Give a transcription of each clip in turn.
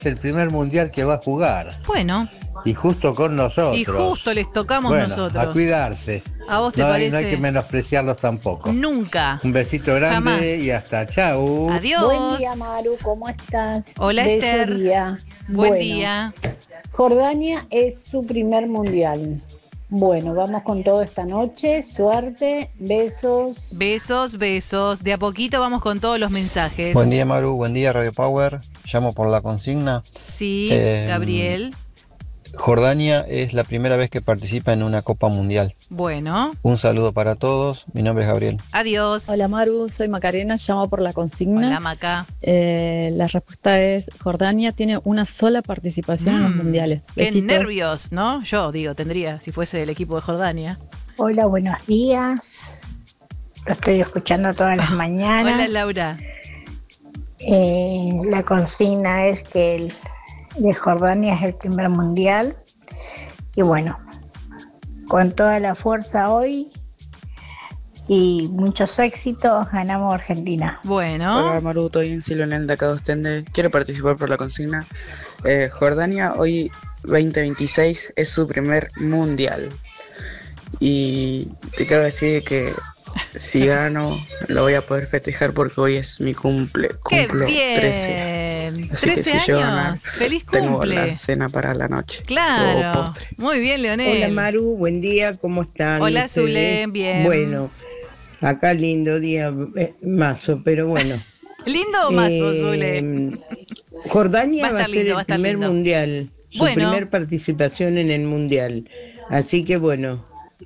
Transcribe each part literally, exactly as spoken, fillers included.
el primer mundial que va a jugar. Bueno. Y justo con nosotros. Y justo les tocamos bueno, nosotros. A cuidarse. ¿A vos te no, parece? No hay que menospreciarlos tampoco. Nunca. Un besito grande. Jamás. Y hasta chau. Adiós. Buen día, Maru, ¿cómo estás? Hola, Bello Esther. Día. Buen Bueno, día. Jordania es su primer mundial. Bueno, vamos con todo esta noche. Suerte, besos. Besos, besos. De a poquito vamos con todos los mensajes. Buen día, Maru. Buen día, Radio Power. Llamo por la consigna. Sí, Eh, Gabriel. Jordania es la primera vez que participa en una Copa Mundial. Bueno, Un saludo para todos. Mi nombre es Gabriel. adiós. Hola Maru, soy Macarena, llamo por la consigna. Hola, Maca. Eh, la respuesta es, Jordania tiene una sola participación en los Mm, mundiales. Qué Besitos. nervios, ¿no? Yo digo, tendría, si fuese del equipo de Jordania. Hola, buenos días. Lo estoy escuchando todas las mañanas. Hola, Laura. Eh, la consigna es que el de Jordania es el primer mundial. Y bueno, con toda la fuerza hoy y muchos éxitos, ganamos Argentina. Bueno. Hola Maru, estoy en Silonel de acá de Ostende. Quiero participar por la consigna. Eh, Jordania hoy veinte veintiséis es su primer mundial. Y te quiero decir que si gano lo voy a poder festejar porque hoy es mi cumple. ¡Qué Cumplo bien! trece. Así que trece si yo ganar, años. ¡Feliz tengo cumple! la cena para la noche. Claro. O postre. Muy bien, Leonel. Hola Maru, buen día, ¿cómo están? Hola, ustedes? Zule, bien. Bueno, acá lindo día, eh, mazo, pero bueno. Lindo o mazo, Eh, Zule. Jordania Va a va a, estar ser lindo, va a el estar primer lindo. mundial, su Bueno. primer participación en el mundial. Así que bueno,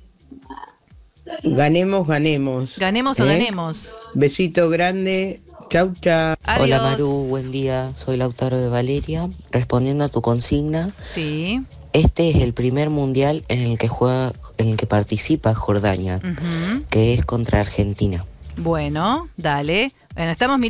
ganemos, ganemos. Ganemos o ¿eh? ganemos. Besito grande, chau, chau. Adiós. Hola Maru, buen día, soy Lautaro de Valeria. Respondiendo a tu consigna, Sí. este es el primer mundial en el que juega, en el que participa Jordania, Ujú. que es contra Argentina. Bueno, dale. Bueno, estamos